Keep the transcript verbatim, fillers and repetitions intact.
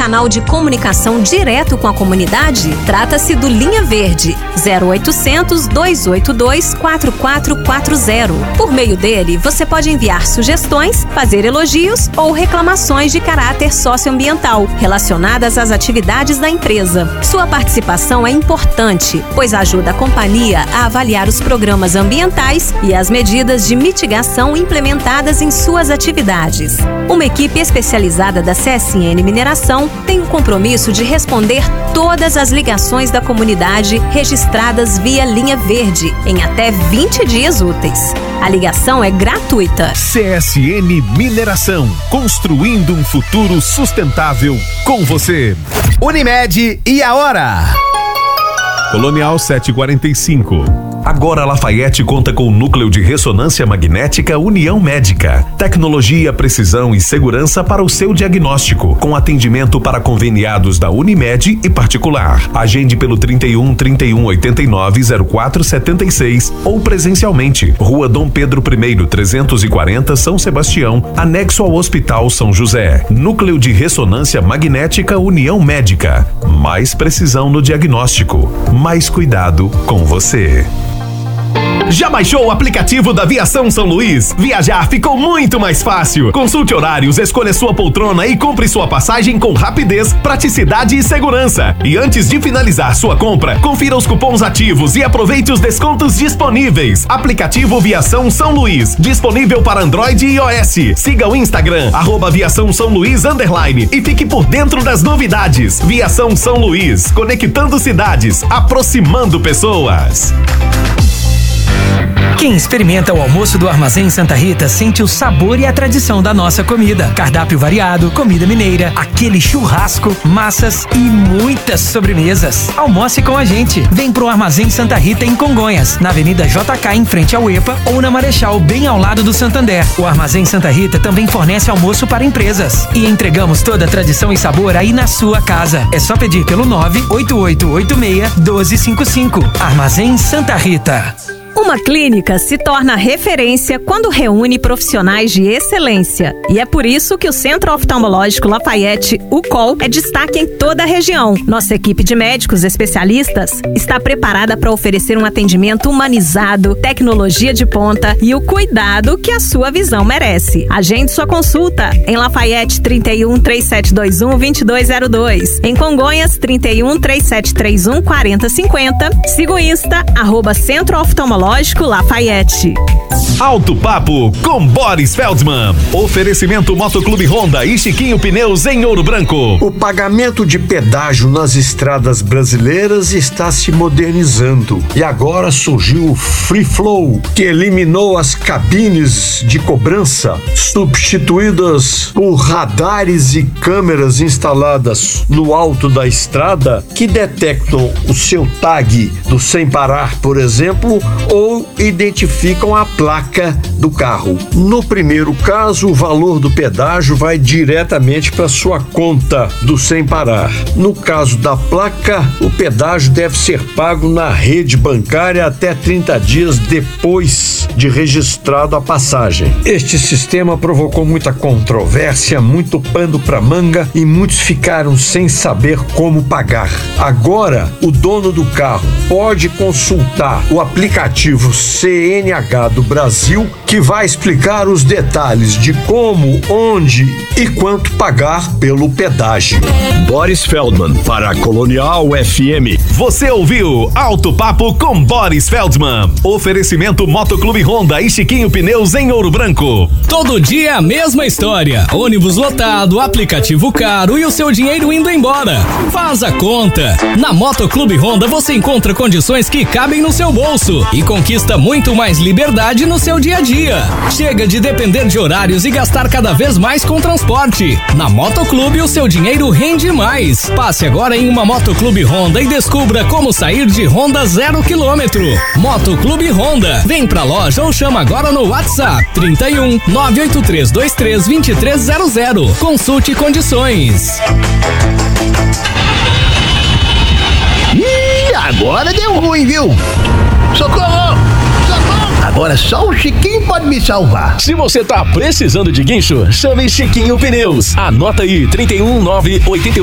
canal de comunicação direto com a comunidade? Trata-se do Linha Verde, zero oitocentos, dois oito dois, quatro quatro quatro zero. Por meio dele, você pode enviar sugestões, fazer elogios ou reclamações de caráter socioambiental relacionadas às atividades da empresa. Sua participação é importante, pois ajuda a companhia a avaliar os programas ambientais e as medidas de mitigação implementadas em suas atividades. Uma equipe especializada da C S N Mineração tem o compromisso de responder todas as ligações da comunidade registradas via Linha Verde em até vinte dias úteis. A ligação é gratuita. C S N Mineração, construindo um futuro sustentável com você. Unimed e a hora? Colonial sete e quarenta e cinco. Agora a Lafayette conta com o núcleo de ressonância magnética União Médica. Tecnologia, precisão e segurança para o seu diagnóstico, com atendimento para conveniados da Unimed e particular. Agende pelo trinta e um, trinta e um, oitenta e nove, zero quatro setenta e seis ou presencialmente. Rua Dom Pedro I, trezentos e quarenta, São Sebastião, anexo ao Hospital São José. Núcleo de ressonância magnética União Médica. Mais precisão no diagnóstico. Mais cuidado com você. Já baixou o aplicativo da Viação São Luís? Viajar ficou muito mais fácil. Consulte horários, escolha sua poltrona e compre sua passagem com rapidez, praticidade e segurança. E antes de finalizar sua compra, confira os cupons ativos e aproveite os descontos disponíveis. Aplicativo Viação São Luís, disponível para Android e iOS. Siga o Instagram, arroba Viação São Luís underline, e fique por dentro das novidades. Viação São Luís, conectando cidades, aproximando pessoas. Quem experimenta o almoço do Armazém Santa Rita sente o sabor e a tradição da nossa comida. Cardápio variado, comida mineira, aquele churrasco, massas e muitas sobremesas. Almoce com a gente. Vem pro Armazém Santa Rita em Congonhas, na Avenida J K em frente ao EPA ou na Marechal, bem ao lado do Santander. O Armazém Santa Rita também fornece almoço para empresas. E entregamos toda a tradição e sabor aí na sua casa. É só pedir pelo nove oito oito oito seis, um dois cinco cinco. Armazém Santa Rita. Uma clínica se torna referência quando reúne profissionais de excelência. E é por isso que o Centro Oftalmológico Lafayette, o C O L, é destaque em toda a região. Nossa equipe de médicos especialistas está preparada para oferecer um atendimento humanizado, tecnologia de ponta e o cuidado que a sua visão merece. Agende sua consulta em Lafayette trinta e um, três sete dois um, dois dois zero dois. Em Congonhas, trinta e um, três sete três um, quatro zero cinco zero. Siga o Insta, arroba Centro Oftalmológico Lafayette. Alto Papo com Boris Feldman. Oferecimento Motoclube Honda e Chiquinho Pneus em Ouro Branco. O pagamento de pedágio nas estradas brasileiras está se modernizando. E agora surgiu o Free Flow, que eliminou as cabines de cobrança, substituídas por radares e câmeras instaladas no alto da estrada que detectam o seu tag do sem parar, por exemplo, ou identificam a placa do carro. No primeiro caso, o valor do pedágio vai diretamente para sua conta do sem parar. No caso da placa, o pedágio deve ser pago na rede bancária até trinta dias depois de registrado a passagem. Este sistema provocou muita controvérsia, muito pano para manga e muitos ficaram sem saber como pagar. Agora, o dono do carro pode consultar o aplicativo C N H do Brasil, que vai explicar os detalhes de como, onde e quanto pagar pelo pedágio. Boris Feldman para a Colonial F M. Você ouviu Alto Papo com Boris Feldman. Oferecimento Motoclube Honda e Chiquinho Pneus em Ouro Branco. Todo dia a mesma história. Ônibus lotado, aplicativo caro e o seu dinheiro indo embora. Faz a conta. Na Motoclube Honda você encontra condições que cabem no seu bolso e conquista muito mais liberdade no seu dia a dia. Chega de depender de horários e gastar cada vez mais com transporte. Na Motoclube o seu dinheiro rende mais. Passe agora em uma Motoclube Honda e descubra como sair de Honda zero quilômetro. Motoclube Honda. Vem pra loja ou chama agora no WhatsApp trinta e um, nove oito três dois três, dois três zero zero. Consulte condições. Ih, agora deu ruim, viu? Socorro! Agora só o Chiquinho pode me salvar. Se você tá precisando de guincho, chame Chiquinho Pneus. Anota aí, trinta e um, nove oito